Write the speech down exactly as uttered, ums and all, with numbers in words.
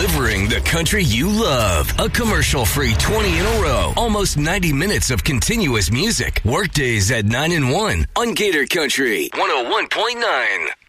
delivering the country you love. A commercial-free twenty in a row. Almost ninety minutes of continuous music. Workdays at nine and one on Gator Country one oh one point nine.